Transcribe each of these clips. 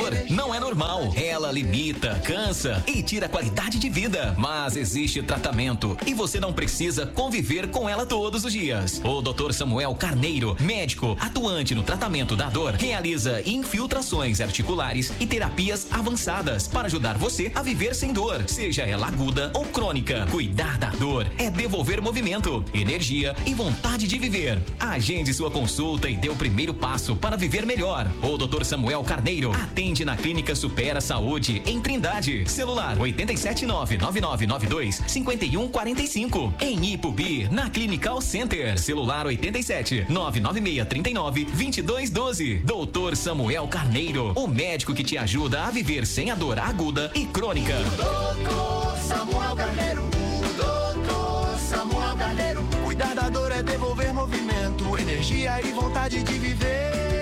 dor não é normal. Ela limita, cansa e tira a qualidade de vida. Mas existe tratamento e você não precisa conviver com ela todos os dias. O Dr. Samuel Carneiro, médico atuante no tratamento da dor, realiza infiltrações articulares e terapias avançadas para ajudar você a viver sem dor, seja ela aguda ou crônica. Cuidar da dor é devolver movimento, energia e vontade de viver. Agende sua consulta e dê o primeiro passo para viver melhor. O Dr. Samuel Carneiro atende na Clínica Supera Saúde em Trindade. Celular 879-9992-5145. Em Ipubi, na Clinical Center. Celular 87-99639-2212. Dr. Samuel Carneiro, o médico que te ajuda a viver sem a dor aguda e crônica. Dr. Samuel Carneiro, Dr. Samuel Carneiro. Cuidar da dor é devolver movimento, energia e vontade de viver.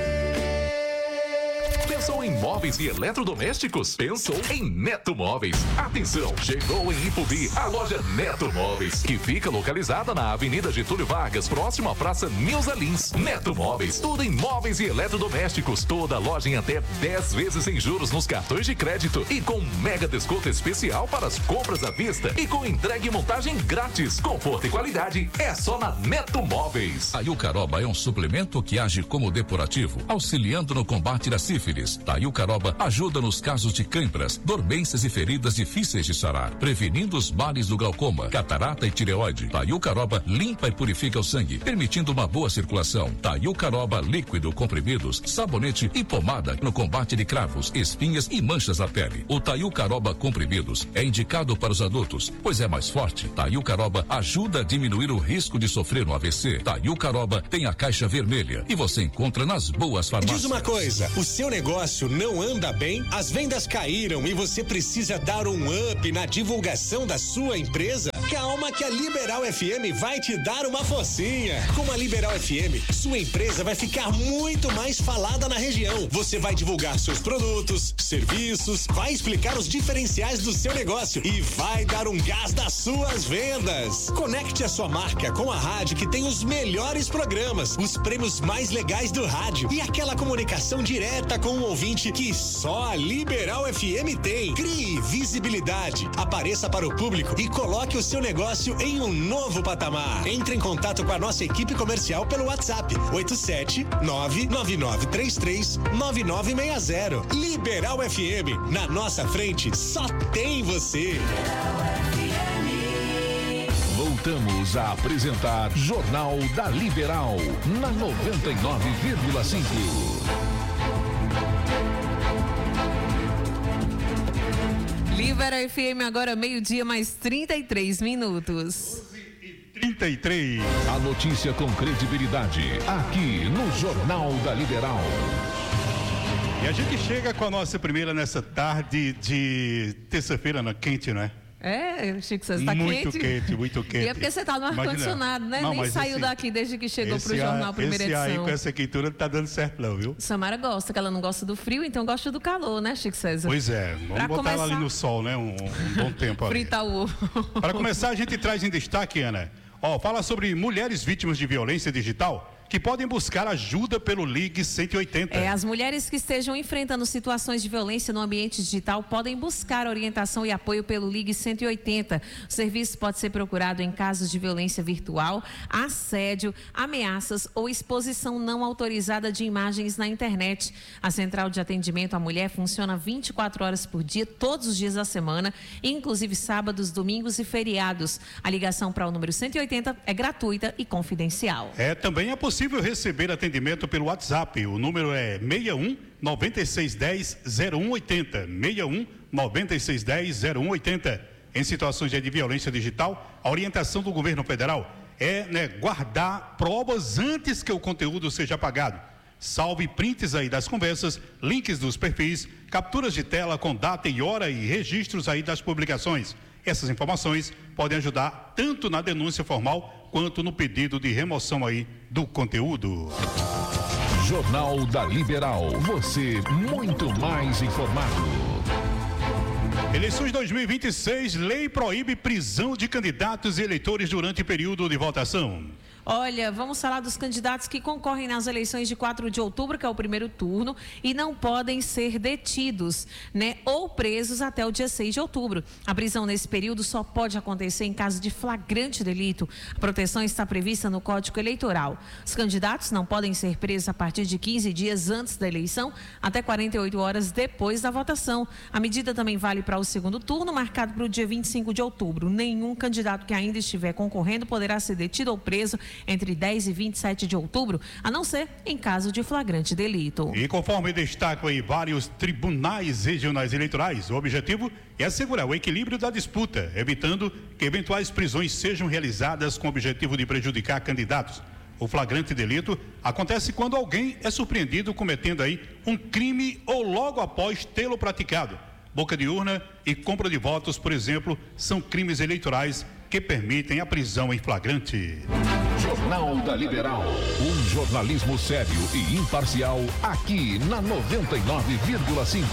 Pensou em móveis e eletrodomésticos? Pensou em Neto Móveis. Atenção, chegou em Ipubi a loja Neto Móveis, que fica localizada na Avenida Getúlio Vargas, próximo à Praça Nilza Lins. Neto Móveis, tudo em móveis e eletrodomésticos. Toda loja em até 10 vezes sem juros nos cartões de crédito e com mega desconto especial para as compras à vista e com entrega e montagem grátis. Conforto e qualidade é só na Neto Móveis. A Iucaroba é um suplemento que age como depurativo, auxiliando no combate da sífilis. A Iucaroba ajuda nos casos de cãibras, dormências e feridas difíceis de sarar, prevenindo os males do glaucoma, catarata e tireoide. A Iucaroba limpa e purifica o sangue, permitindo uma boa circulação. A Iucaroba líquido, comprimidos, sabonete e pomada no combate de cravos, espinhas e manchas na pele. O Taiucaroba comprimidos é indicado para os adultos, pois é mais forte. Taiucaroba ajuda a diminuir o risco de sofrer um AVC. Taiucaroba tem a caixa vermelha e você encontra nas boas farmácias. Diz uma coisa, o seu negócio não anda bem, as vendas caíram e você precisa dar um up na divulgação da sua empresa? Calma que a Liberal FM vai te dar uma forcinha. Com a Liberal FM, sua empresa vai ficar muito mais falada na região. Você vai divulgar seus produtos, serviços, vai explicar os diferenciais do seu negócio e vai dar um gás das suas vendas. Conecte a sua marca com a rádio que tem os melhores programas, os prêmios mais legais do rádio e aquela comunicação direta com o ouvinte que só a Liberal FM tem. Crie visibilidade, apareça para o público e coloque o seu negócio em um novo patamar. Entre em contato com a nossa equipe comercial pelo WhatsApp 87999339960. Liberal FM, na nossa frente só tem você. Voltamos a apresentar Jornal da Liberal na 99,5. Libera FM agora 12:33. 33. A notícia com credibilidade, aqui no Jornal da Liberal. E a gente chega com a nossa primeira nessa tarde de terça-feira, quente, não é? É, Chico, você está muito quente? quente, muito quente. E é porque você está no ar-condicionado, né? Nem saiu daqui desde que chegou pro Jornal Primeira Edição. Esse aí com essa quentura não tá dando certo não, viu? Samara gosta, que ela não gosta do frio, então gosta do calor, né, Chico César? Pois é, vamos botar ela ali no sol, né? Um bom tempo ali. Frita o ovo. Para começar, a gente traz em destaque, Ana, fala sobre mulheres vítimas de violência digital que podem buscar ajuda pelo Ligue 180. As mulheres que estejam enfrentando situações de violência no ambiente digital podem buscar orientação e apoio pelo Ligue 180. O serviço pode ser procurado em casos de violência virtual, assédio, ameaças ou exposição não autorizada de imagens na internet. A central de atendimento à mulher funciona 24 horas por dia, todos os dias da semana, inclusive sábados, domingos e feriados. A ligação para o número 180 é gratuita e confidencial. Também é possível receber atendimento pelo WhatsApp. O número é 61 9610 0180. 61 9610 0180. Em situações de violência digital, a orientação do governo federal é guardar provas antes que o conteúdo seja apagado. Salve prints aí das conversas, links dos perfis, capturas de tela com data e hora e registros aí das publicações. Essas informações podem ajudar tanto na denúncia formal quanto no pedido de remoção aí do conteúdo. Jornal da Liberal, você muito mais informado. Eleições 2026, lei proíbe prisão de candidatos e eleitores durante período de votação. Olha, vamos falar dos candidatos que concorrem nas eleições de 4 de outubro, que é o primeiro turno, e não podem ser detidos, né, ou presos até o dia 6 de outubro. A prisão nesse período só pode acontecer em caso de flagrante delito. A proteção está prevista no Código Eleitoral. Os candidatos não podem ser presos a partir de 15 dias antes da eleição, até 48 horas depois da votação. A medida também vale para o segundo turno, marcado para o dia 25 de outubro. Nenhum candidato que ainda estiver concorrendo poderá ser detido ou preso entre 10 e 27 de outubro, a não ser em caso de flagrante delito. E conforme destacam aí vários tribunais regionais eleitorais, o objetivo é assegurar o equilíbrio da disputa, evitando que eventuais prisões sejam realizadas com o objetivo de prejudicar candidatos. O flagrante delito acontece quando alguém é surpreendido cometendo aí um crime ou logo após tê-lo praticado. Boca de urna e compra de votos, por exemplo, são crimes eleitorais que permitem a prisão em flagrante. Jornal da Liberal. Um jornalismo sério e imparcial aqui na 99,5.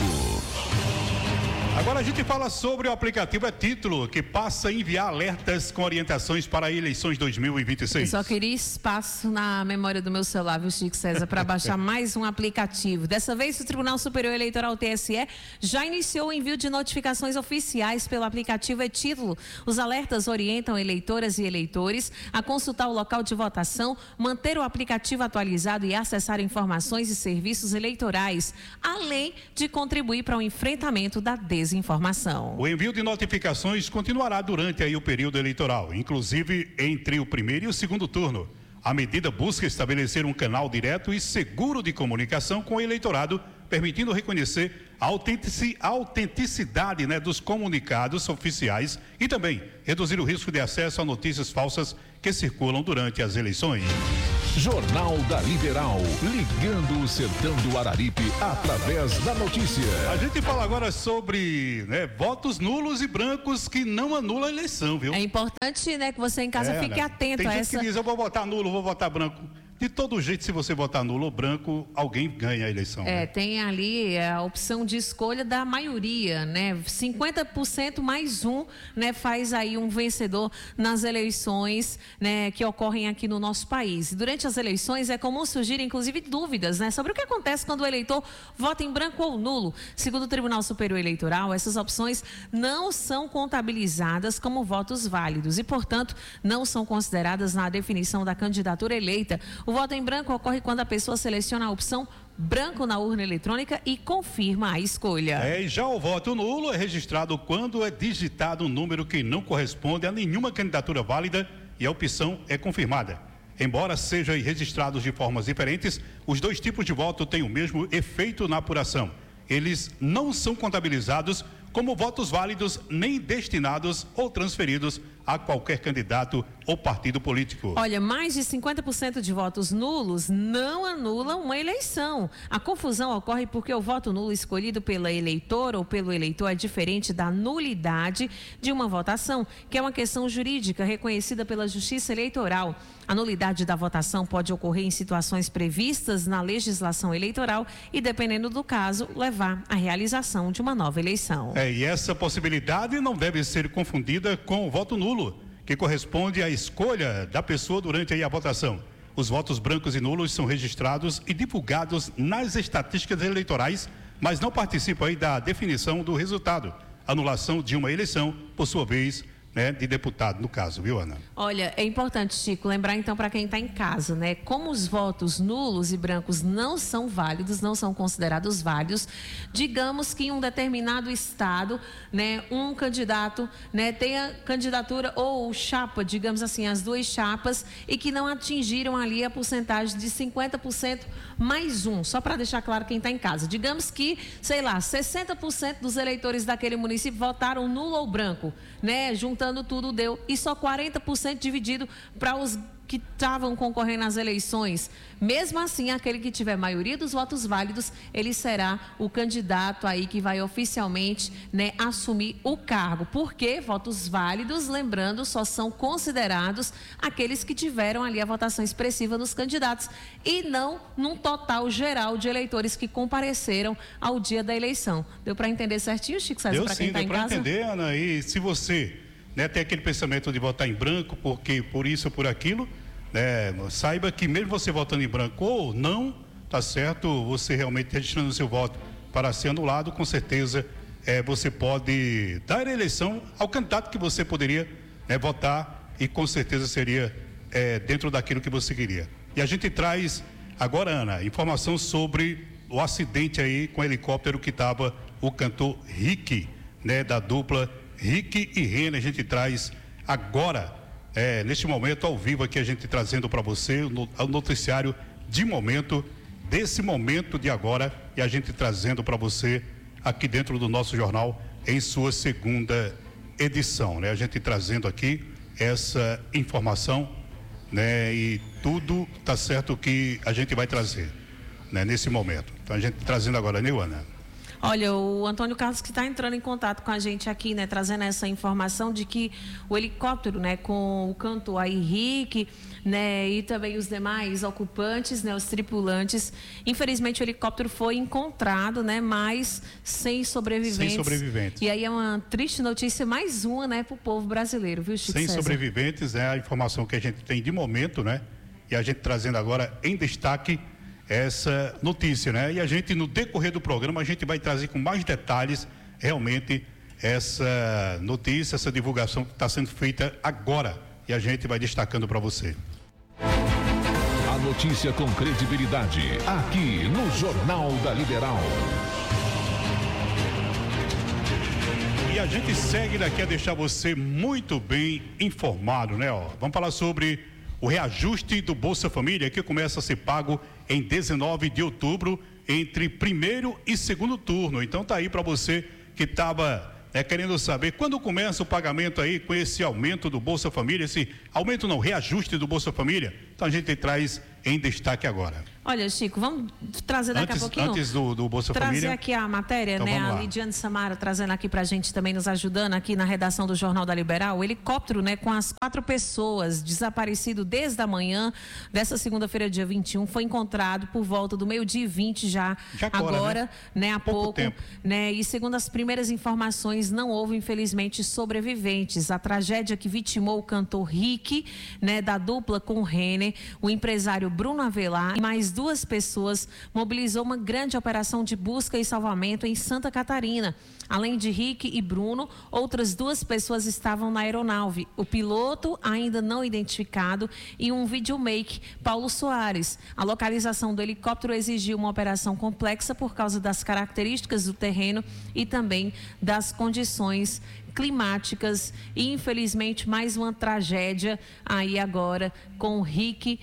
Agora a gente fala sobre o aplicativo Título, que passa a enviar alertas com orientações para eleições 2026. Eu só queria espaço na memória do meu celular, viu, Chico César, para baixar mais um aplicativo. Dessa vez, o Tribunal Superior Eleitoral, TSE, já iniciou o envio de notificações oficiais pelo aplicativo Título. Os alertas orientam eleitoras e eleitores a consultar o local de votação, manter o aplicativo atualizado e acessar informações e serviços eleitorais, além de contribuir para o enfrentamento da desinformação. O envio de notificações continuará durante aí o período eleitoral, inclusive entre o primeiro e o segundo turno. A medida busca estabelecer um canal direto e seguro de comunicação com o eleitorado, permitindo reconhecer a autenticidade, né, dos comunicados oficiais e também reduzir o risco de acesso a notícias falsas que circulam durante as eleições. Jornal da Liberal, ligando o sertão do Araripe através da notícia. A gente fala agora sobre, né, votos nulos e brancos que não anulam a eleição, viu? É importante, né, que você em casa fique atento a essa. Tem gente que diz, eu vou votar nulo, vou votar branco. De todo jeito, se você votar nulo ou branco, alguém ganha a eleição. É, né? Tem ali a opção de escolha da maioria, né? 50% mais um, né? Faz aí um vencedor nas eleições, né? Que ocorrem aqui no nosso país. E durante as eleições é comum surgir, inclusive, dúvidas, né? Sobre o que acontece quando o eleitor vota em branco ou nulo. Segundo o Tribunal Superior Eleitoral, essas opções não são contabilizadas como votos válidos e, portanto, não são consideradas na definição da candidatura eleita. O voto em branco ocorre quando a pessoa seleciona a opção branco na urna eletrônica e confirma a escolha. E já o voto nulo é registrado quando é digitado um número que não corresponde a nenhuma candidatura válida e a opção é confirmada. Embora sejam registrados de formas diferentes, os dois tipos de voto têm o mesmo efeito na apuração. Eles não são contabilizados como votos válidos nem destinados ou transferidos a qualquer candidato ou partido político. Olha, mais de 50% de votos nulos não anulam uma eleição. A confusão ocorre porque o voto nulo escolhido pela eleitora ou pelo eleitor é diferente da nulidade de uma votação, que é uma questão jurídica reconhecida pela Justiça Eleitoral. A nulidade da votação pode ocorrer em situações previstas na legislação eleitoral e, dependendo do caso, levar à realização de uma nova eleição. E essa possibilidade não deve ser confundida com o voto nulo, que corresponde à escolha da pessoa durante a votação. Os votos brancos e nulos são registrados e divulgados nas estatísticas eleitorais, mas não participam da definição do resultado. Anulação de uma eleição, por sua vez, né, de deputado, no caso, viu, Ana? Olha, é importante, Chico, lembrar então para quem está em casa, né? Como os votos nulos e brancos não são válidos, não são considerados válidos, digamos que em um determinado estado, né, um candidato, né, tenha candidatura ou chapa, digamos assim, as duas chapas, e que não atingiram ali a porcentagem de 50% mais um, só para deixar claro quem está em casa. Digamos que, sei lá, 60% dos eleitores daquele município votaram nulo ou branco, né? Juntando tudo deu, e só 40% dividido para os que estavam concorrendo às eleições. Mesmo assim, aquele que tiver maioria dos votos válidos, ele será o candidato aí que vai oficialmente, né, assumir o cargo. Porque votos válidos, lembrando, só são considerados aqueles que tiveram ali a votação expressiva nos candidatos e não num total geral de eleitores que compareceram ao dia da eleição. Deu para entender certinho, Chico César, para quem está em casa? Deu para entender, Ana, e se você, né, tem aquele pensamento de votar em branco, porque por isso ou por aquilo, Saiba que mesmo você votando em branco ou não, tá certo, você realmente registrando o seu voto para ser anulado, com certeza você pode dar a eleição ao candidato que você poderia votar e com certeza seria dentro daquilo que você queria. E a gente traz agora, Ana, informação sobre o acidente aí com o helicóptero que estava o cantor Rick, da dupla Rick e Rene. A gente traz agora, neste momento, ao vivo aqui, a gente trazendo para você o noticiário de momento, desse momento de agora, e a gente trazendo para você aqui dentro do nosso jornal em sua segunda edição, A gente trazendo aqui essa informação, e tudo tá certo que a gente vai trazer, nesse momento. Então a gente trazendo agora, Ana. Olha, o Antônio Carlos que está entrando em contato com a gente aqui, trazendo essa informação de que o helicóptero, com o cantor aí, Rick, e também os demais ocupantes, os tripulantes, infelizmente o helicóptero foi encontrado, mas sem sobreviventes. Sem sobreviventes. E aí é uma triste notícia, mais uma, para o povo brasileiro, viu, Chico Sem César? sobreviventes, a informação que a gente tem de momento, E a gente trazendo agora em destaque essa notícia, E a gente, no decorrer do programa, a gente vai trazer com mais detalhes realmente essa notícia, essa divulgação que está sendo feita agora, e a gente vai destacando para você. A notícia com credibilidade, aqui no Jornal da Liberal. E a gente segue daqui a deixar você muito bem informado, Vamos falar sobre o reajuste do Bolsa Família, que começa a ser pago em 19 de outubro, entre primeiro e segundo turno. Então tá aí para você que estava querendo saber quando começa o pagamento aí com esse aumento do Bolsa Família, esse aumento não, reajuste do Bolsa Família. Então a gente traz em destaque agora. Olha, Chico, vamos trazer daqui a pouquinho. Antes do Bolsa Família. Trazer aqui a matéria, então, A Lidiane Samara trazendo aqui pra gente também, nos ajudando aqui na redação do Jornal da Liberal. O helicóptero, com as 4 pessoas desaparecido desde a manhã dessa segunda-feira, dia 21, foi encontrado por volta do 12h20 já agora, há pouco tempo. E segundo as primeiras informações, não houve, infelizmente, sobreviventes. A tragédia que vitimou o cantor Rick, da dupla com o Rene, o empresário Bruno Avelar e mais 2 pessoas, mobilizou uma grande operação de busca e salvamento em Santa Catarina. Além de Rick e Bruno, outras 2 pessoas estavam na aeronave. O piloto, ainda não identificado, e um videomaker, Paulo Soares. A localização do helicóptero exigiu uma operação complexa por causa das características do terreno e também das condições climáticas, e infelizmente mais uma tragédia aí agora com o Rick,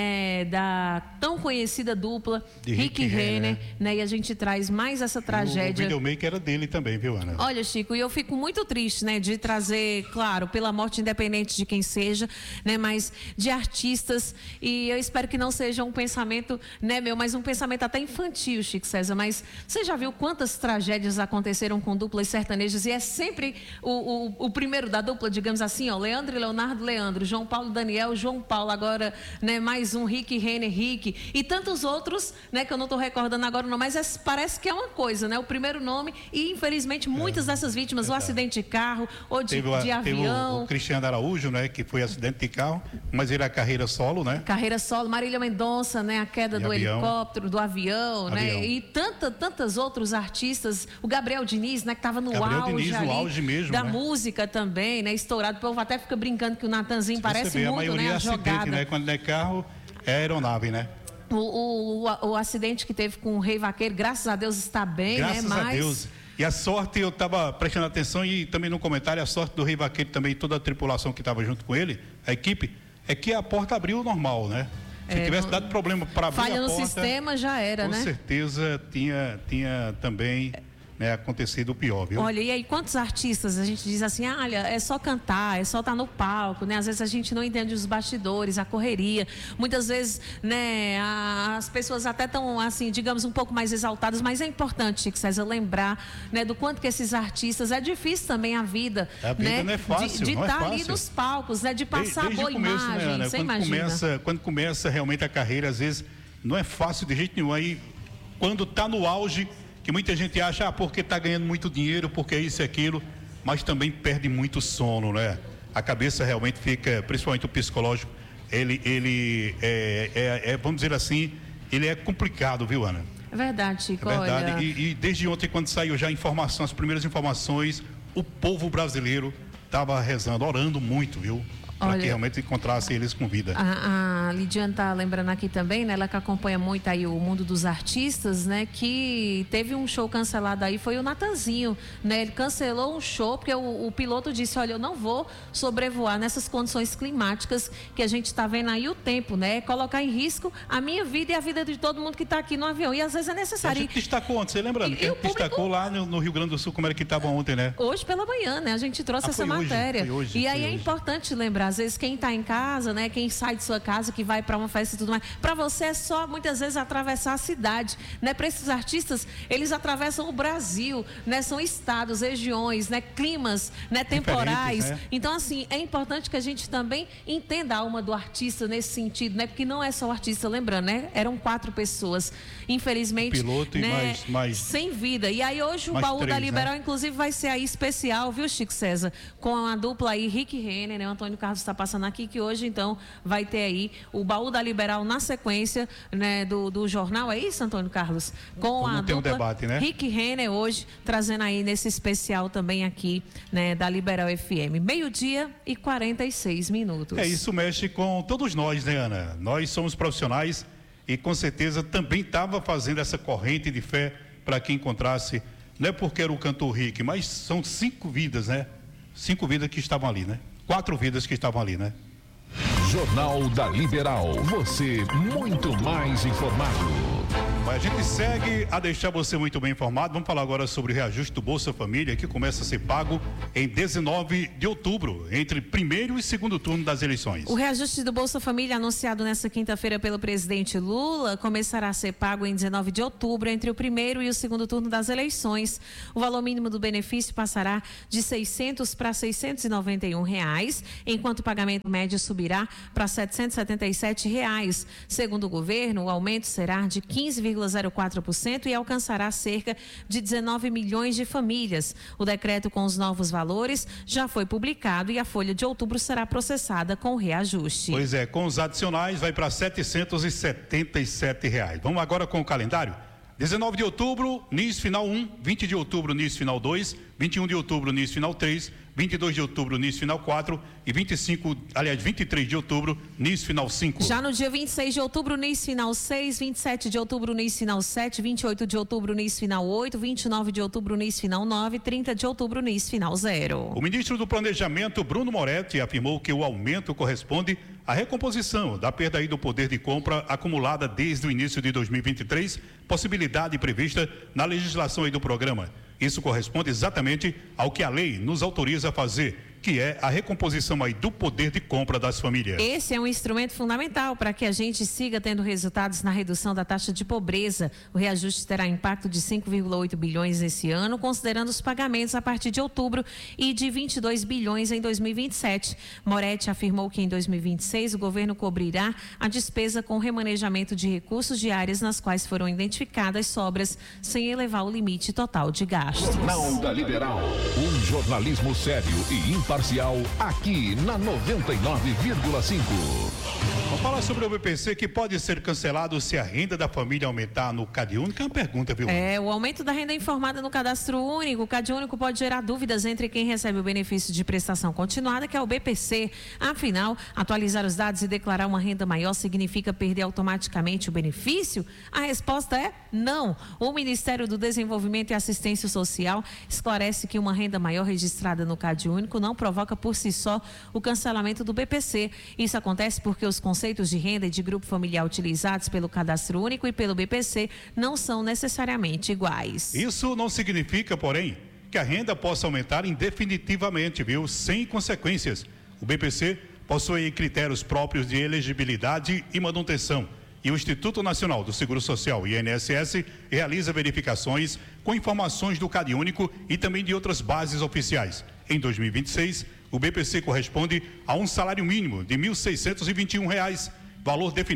da tão conhecida dupla de Rick e Rene, e a gente traz mais essa tragédia. O videomaker era dele também, viu, Ana? Olha, Chico, e eu fico muito triste, de trazer, claro, pela morte independente de quem seja, mas de artistas, e eu espero que não seja um pensamento, meu, mas um pensamento até infantil, Chico César, mas você já viu quantas tragédias aconteceram com duplas sertanejas, e é sempre o primeiro da dupla, digamos assim, Leandro e Leonardo, Leandro, João Paulo, Daniel, João Paulo, agora, mais um Rick, Rene, Rick, e tantos outros, que eu não estou recordando agora não, mas parece que é uma coisa, o primeiro nome, e infelizmente muitas dessas vítimas, ou acidente de carro, ou de avião. Teve o Cristiano Araújo, que foi acidente de carro, mas ele é carreira solo, Carreira solo, Marília Mendonça, a queda do helicóptero, do avião, e tantos outros artistas, o Gabriel Diniz, que estava no auge mesmo, da música também, estourado. O povo até fica brincando que o Natanzinho parece muito, a maioria a jogada. Acidente, quando é carro, é aeronave, O acidente que teve com o Rei Vaqueiro, graças a Deus está bem, graças a Deus. E a sorte, eu estava prestando atenção e também no comentário, a sorte do Rei Vaqueiro também, toda a tripulação que estava junto com ele, a equipe, é que a porta abriu normal, Se tivesse dado problema para abrir a porta... Falha no sistema, já era, com certeza tinha também... acontecido o pior, viu? Olha, e aí quantos artistas a gente diz assim, olha, é só cantar, é só estar no palco, às vezes a gente não entende os bastidores, a correria, muitas vezes, as pessoas até estão assim, digamos, um pouco mais exaltadas, mas é importante, Chico César, lembrar, do quanto que esses artistas, é difícil também a vida, não é fácil, de não é estar fácil. ali nos palcos, de passar desde boa o começo, imagem, você imagina? Quando começa realmente a carreira, às vezes, não é fácil de jeito nenhum, aí, quando está no auge, que muita gente acha, porque está ganhando muito dinheiro, porque isso e aquilo, mas também perde muito sono, A cabeça realmente fica, principalmente o psicológico, ele vamos dizer assim, ele é complicado, viu, Ana? É verdade, Chico. É verdade. Olha... E desde ontem, quando saiu já a informação, as primeiras informações, o povo brasileiro estava rezando, orando muito, viu? Para que realmente encontrasse eles com vida. A Lidiane está lembrando aqui também, né? Ela que acompanha muito aí o mundo dos artistas, né? Que teve um show cancelado aí, foi o Natanzinho, né? Ele cancelou um show porque o piloto disse, olha, eu não vou sobrevoar nessas condições climáticas que a gente está vendo aí o tempo, né? Colocar em risco a minha vida e a vida de todo mundo que está aqui no avião. E às vezes é necessário. A gente destacou ontem, você lembrando? Que a gente destacou lá no Rio Grande do Sul, como era que estava ontem, né? Hoje pela manhã, né? A gente trouxe essa matéria. E aí é importante lembrar, às vezes quem está em casa, né, quem sai de sua casa, que vai para uma festa e tudo mais, para você é só muitas vezes atravessar a cidade, né? Para esses artistas, eles atravessam o Brasil, né? São estados, regiões, né? Climas, né? Temporais. Né? Então assim, é importante que a gente também entenda a alma do artista nesse sentido, né? Porque não é só o artista, lembrando, né? Eram 4 pessoas, infelizmente, piloto, né? E mais sem vida. E aí hoje o baú 3, da Liberal, né? Inclusive vai ser aí especial, viu, Chico César, com a dupla aí Rick Renner, né? O Antônio Carlos está passando aqui, que hoje então vai ter aí o baú da Liberal na sequência, né, do jornal, é isso, Antônio Carlos? Com a dupla debate, né? Rick Renner hoje, trazendo aí nesse especial também aqui, né, da Liberal FM. 12:46. Isso mexe com todos nós, né, Ana? Nós somos profissionais e com certeza também estava fazendo essa corrente de fé para que encontrasse, não é porque era o cantor Rick, mas são 5 vidas, né? 5 vidas que estavam ali, né? 4 vidas que estavam ali, né? Jornal da Liberal. Você muito mais informado. A gente segue a deixar você muito bem informado. Vamos falar agora sobre o reajuste do Bolsa Família, que começa a ser pago em 19 de outubro, entre primeiro e segundo turno das eleições. O reajuste do Bolsa Família, anunciado nesta quinta-feira pelo presidente Lula, começará a ser pago em 19 de outubro, entre o primeiro e o segundo turno das eleições. O valor mínimo do benefício passará de R$600 para R$691, enquanto o pagamento médio subirá para R$777. Segundo o governo, o aumento será de 15,04% e alcançará cerca de 19 milhões de famílias. O decreto com os novos valores já foi publicado e a folha de outubro será processada com o reajuste. Pois é, com os adicionais vai para R$777. Vamos agora com o calendário? 19 de outubro, NIS final 1, 20 de outubro, NIS final 2, 21 de outubro, NIS final 3, 22 de outubro, NIS final 4 e 23 de outubro, NIS final 5. Já no dia 26 de outubro, NIS final 6, 27 de outubro, NIS final 7, 28 de outubro, NIS final 8, 29 de outubro, NIS final 9, 30 de outubro, NIS final 0. O ministro do Planejamento, Bruno Moretti, afirmou que o aumento corresponde à recomposição da perda aí do poder de compra acumulada desde o início de 2023, possibilidade prevista na legislação aí do programa. Isso corresponde exatamente ao que a lei nos autoriza a fazer, que é a recomposição aí do poder de compra das famílias. Esse é um instrumento fundamental para que a gente siga tendo resultados na redução da taxa de pobreza. O reajuste terá impacto de 5,8 bilhões esse ano, considerando os pagamentos a partir de outubro e de 22 bilhões em 2027. Moretti afirmou que em 2026 o governo cobrirá a despesa com remanejamento de recursos de áreas nas quais foram identificadas sobras, sem elevar o limite total de gastos. Jornal da Liberal, um jornalismo sério e imparcial aqui na 99,5. Vamos falar sobre o BPC, que pode ser cancelado se a renda da família aumentar no CadÚnico. É uma pergunta, viu? O aumento da renda informada no Cadastro Único. O CadÚnico pode gerar dúvidas entre quem recebe o benefício de prestação continuada, que é o BPC. Afinal, atualizar os dados e declarar uma renda maior significa perder automaticamente o benefício? A resposta é não. O Ministério do Desenvolvimento e Assistência Social esclarece que uma renda maior registrada no CadÚnico não provoca por si só o cancelamento do BPC. Isso acontece porque os conceitos de renda e de grupo familiar utilizados pelo Cadastro Único e pelo BPC não são necessariamente iguais. Isso não significa, porém, que a renda possa aumentar indefinitivamente, viu? Sem consequências. O BPC possui critérios próprios de elegibilidade e manutenção. E o Instituto Nacional do Seguro Social, INSS, realiza verificações com informações do CadÚnico e também de outras bases oficiais. Em 2026, o BPC corresponde a um salário mínimo de R$ 1.621, valor definido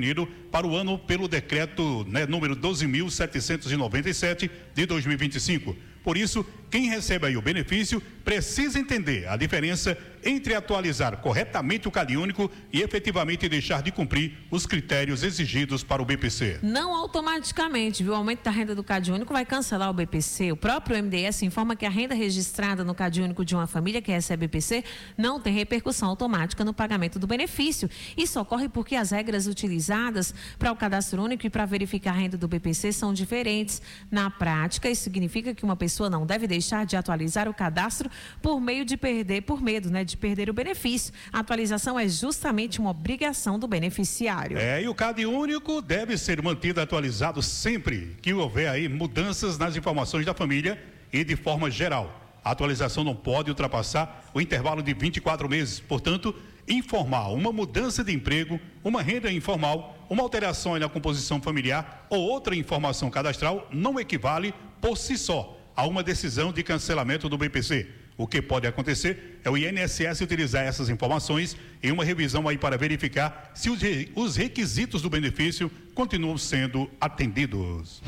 para o ano pelo decreto, número 12.797 de 2025. Por isso, quem recebe aí o benefício precisa entender a diferença entre atualizar corretamente o CadÚnico e efetivamente deixar de cumprir os critérios exigidos para o BPC. Não automaticamente, viu? O aumento da renda do CadÚnico vai cancelar o BPC. O próprio MDS informa que a renda registrada no CadÚnico de uma família que recebe BPC não tem repercussão automática no pagamento do benefício. Isso ocorre porque as regras utilizadas para o cadastro único e para verificar a renda do BPC são diferentes. Na prática, isso significa que uma pessoa não deve deixar de atualizar o cadastro por medo de perder o benefício. A atualização é justamente uma obrigação do beneficiário. E o CadÚnico deve ser mantido atualizado sempre que houver aí mudanças nas informações da família e de forma geral. A atualização não pode ultrapassar o intervalo de 24 meses. Portanto, informar uma mudança de emprego, uma renda informal, uma alteração na composição familiar ou outra informação cadastral não equivale por si só a uma decisão de cancelamento do BPC. O que pode acontecer é o INSS utilizar essas informações em uma revisão aí para verificar se os requisitos do benefício continuam sendo atendidos.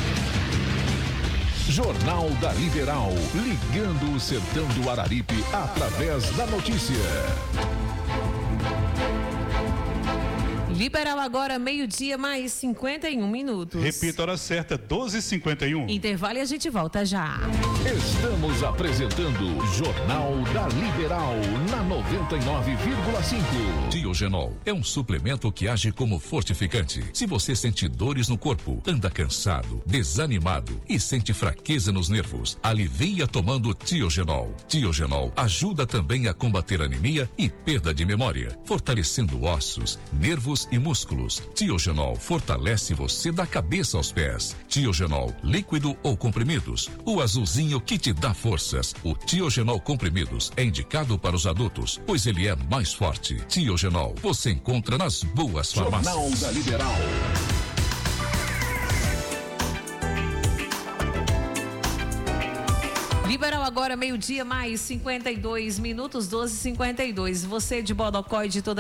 Jornal da Liberal, ligando o sertão do Araripe através da notícia. Liberal agora, meio-dia, mais 51 minutos. Repita a hora certa, 12h51. Intervalo e a gente volta já. Estamos apresentando Jornal da Liberal na 99,5. Tiogenol é um suplemento que age como fortificante. Se você sente dores no corpo, anda cansado, desanimado e sente fraqueza nos nervos, alivia tomando Tiogenol. Tiogenol ajuda também a combater anemia e perda de memória, fortalecendo ossos, nervos e músculos. Tiogenol fortalece você da cabeça aos pés. Tiogenol líquido ou comprimidos, o azulzinho que te dá forças. O Tiogenol comprimidos é indicado para os adultos, pois ele é mais forte. Tiogenol você encontra nas boas farmácias. Jornal da Liberal. Liberal agora, meio-dia, mais 52 minutos, 12h52. Você de Bodocó e de toda